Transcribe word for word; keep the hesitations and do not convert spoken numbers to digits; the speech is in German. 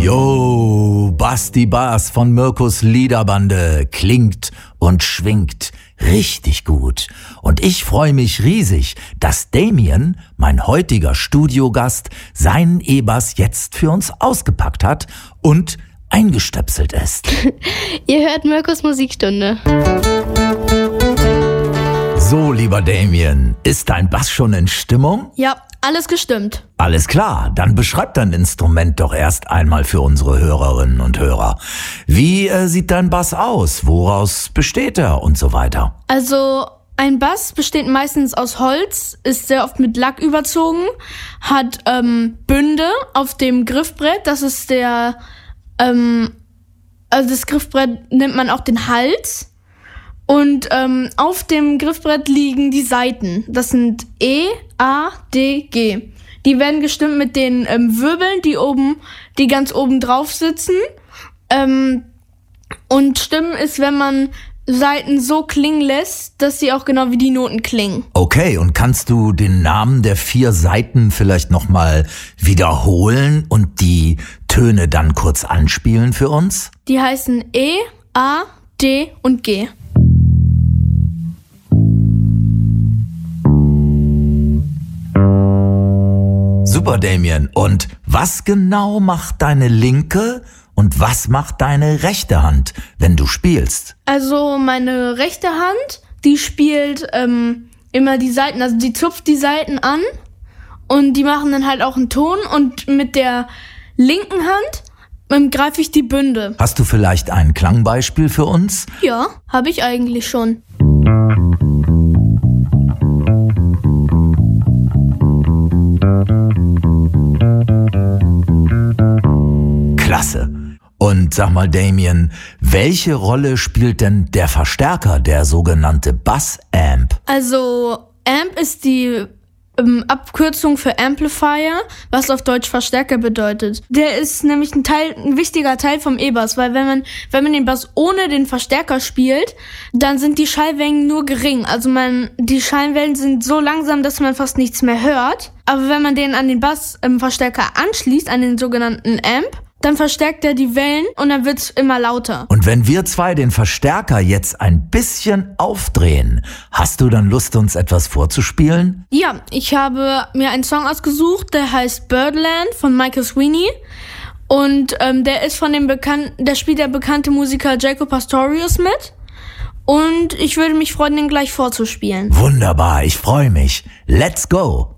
Yo, Basti Bass von Mirkus Liederbande klingt und schwingt richtig gut. Und ich freue mich riesig, dass Damien, mein heutiger Studiogast, seinen E-Bass jetzt für uns ausgepackt hat und eingestöpselt ist. Ihr hört Mirkus Musikstunde. So, lieber Damien, ist dein Bass schon in Stimmung? Ja, alles gestimmt. Alles klar, dann beschreib dein Instrument doch erst einmal für unsere Hörerinnen und Hörer. Wie äh, sieht dein Bass aus? Woraus besteht er und so weiter? Also, ein Bass besteht meistens aus Holz, ist sehr oft mit Lack überzogen, hat ähm, Bünde auf dem Griffbrett, das ist der, ähm, also das Griffbrett nennt man auch den Hals. Und ähm, auf dem Griffbrett liegen die Saiten. Das sind E, A, D, G. Die werden gestimmt mit den ähm, Wirbeln, die oben, die ganz oben drauf sitzen. Ähm, und Stimmen ist, wenn man Saiten so klingen lässt, dass sie auch genau wie die Noten klingen. Okay, und kannst du den Namen der vier Saiten vielleicht nochmal wiederholen und die Töne dann kurz anspielen für uns? Die heißen E, A, D und G. Super, Damien. Und was genau macht deine linke und was macht deine rechte Hand, wenn du spielst? Also meine rechte Hand, die spielt ähm, immer die Saiten, also die zupft die Saiten an und die machen dann halt auch einen Ton. Und mit der linken Hand ähm, greife ich die Bünde. Hast du vielleicht ein Klangbeispiel für uns? Ja, habe ich eigentlich schon. Klasse. Und sag mal, Damien, welche Rolle spielt denn der Verstärker, der sogenannte Bass-Amp? Also Amp ist die ähm, Abkürzung für Amplifier, was auf Deutsch Verstärker bedeutet. Der ist nämlich ein Teil, ein wichtiger Teil vom E-Bass, weil wenn man, wenn man den Bass ohne den Verstärker spielt, dann sind die Schallwellen nur gering. Also man, die Schallwellen sind so langsam, dass man fast nichts mehr hört. Aber wenn man den an den Bassverstärker ähm, anschließt, an den sogenannten Amp, dann verstärkt er die Wellen und dann wird's immer lauter. Und wenn wir zwei den Verstärker jetzt ein bisschen aufdrehen, hast du dann Lust, uns etwas vorzuspielen? Ja, ich habe mir einen Song ausgesucht, der heißt Birdland von Michael Sweeney. Und ähm, der ist von dem bekannten, der spielt der bekannte Musiker Jaco Pastorius mit. Und ich würde mich freuen, den gleich vorzuspielen. Wunderbar, ich freue mich. Let's go!